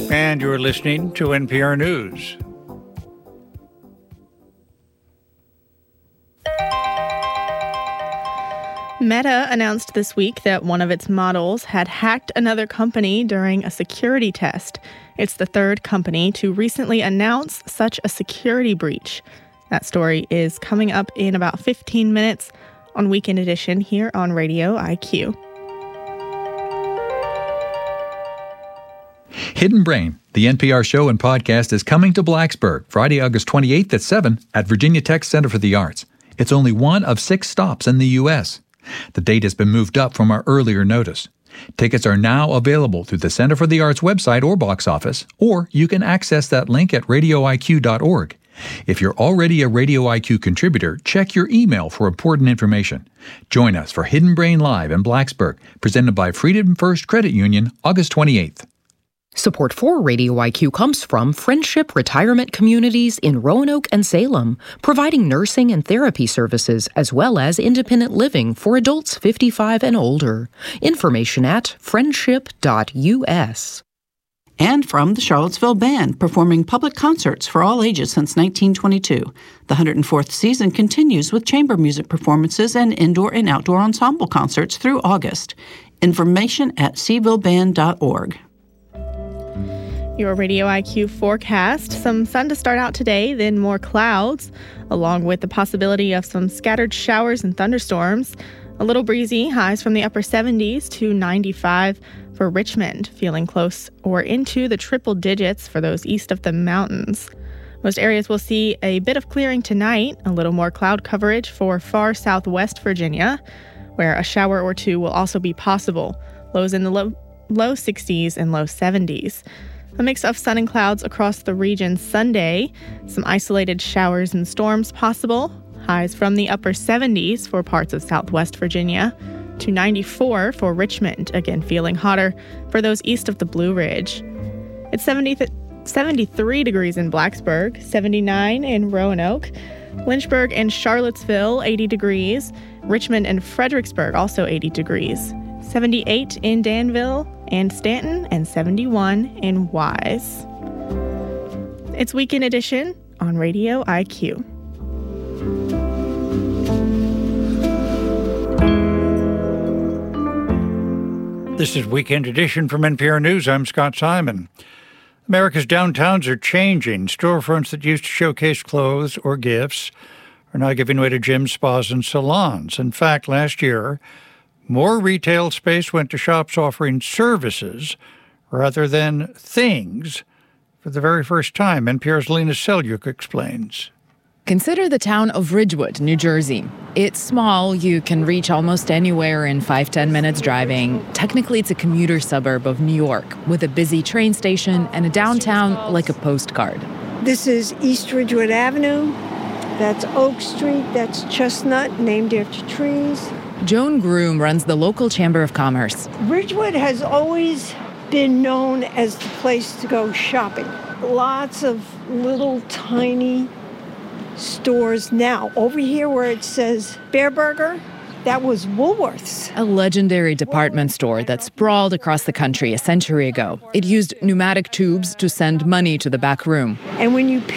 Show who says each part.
Speaker 1: And you're listening to NPR News.
Speaker 2: Meta announced this week that one of its models had hacked another company during a security test. It's the third company to recently announce such a security breach. That story is coming up in about 15 minutes on Weekend Edition here on Radio IQ.
Speaker 3: Hidden Brain, the NPR show and podcast, is coming to Blacksburg Friday, August 28th at 7 at Virginia Tech Center for the Arts. It's only one of 6 stops in the U.S. The date has been moved up from our earlier notice. Tickets are now available through the Center for the Arts website or box office, or you can access that link at radioiq.org. If you're already a Radio IQ contributor, check your email for important information. Join us for Hidden Brain Live in Blacksburg, presented by Freedom First Credit Union, August 28th.
Speaker 4: Support for Radio IQ comes from Friendship Retirement Communities in Roanoke and Salem, providing nursing and therapy services as well as independent living for adults 55 and older. Information at friendship.us.
Speaker 5: And from the Charlottesville Band, performing public concerts for all ages since 1922. The 104th season continues with chamber music performances and indoor and outdoor ensemble concerts through August. Information at sevilleband.org.
Speaker 2: Your Radio IQ forecast. Some sun to start out today, then more clouds, along with the possibility of some scattered showers and thunderstorms. A little breezy, highs from the upper 70s to 95 for Richmond, feeling close or into the triple digits for those east of the mountains. Most areas will see a bit of clearing tonight, a little more cloud coverage for far southwest Virginia, where a shower or two will also be possible. Lows in the low 60s and low 70s. A mix of sun and clouds across the region Sunday. Some isolated showers and storms possible. Highs from the upper 70s for parts of southwest Virginia to 94 for Richmond, again feeling hotter for those east of the Blue Ridge. It's 73 degrees in Blacksburg, 79 in Roanoke. Lynchburg and Charlottesville, 80 degrees. Richmond and Fredericksburg, also 80 degrees. 78 in Danville and Stanton, and 71 in Wise. It's Weekend Edition on Radio IQ.
Speaker 1: This is Weekend Edition from NPR News. I'm Scott Simon. America's downtowns are changing. Storefronts that used to showcase clothes or gifts are now giving way to gyms, spas, and salons. In fact, last year, more retail space went to shops offering services rather than things for the very first time. NPR's Lena Selyuk explains.
Speaker 6: Consider the town of Ridgewood, New Jersey. It's small. You can reach almost anywhere in 5-10 minutes driving. Technically, it's a commuter suburb of New York with a busy train station and a downtown like a postcard.
Speaker 7: This is East Ridgewood Avenue. That's Oak Street. That's Chestnut, named after trees.
Speaker 6: Joan Groom runs the local Chamber of Commerce.
Speaker 7: Ridgewood has always been known as the place to go shopping. Lots of little tiny stores. Now, over here where it says Bear Burger, that was Woolworth's.
Speaker 6: A legendary department store that sprawled across the country a century ago. It used pneumatic tubes to send money to the back room.
Speaker 7: And when you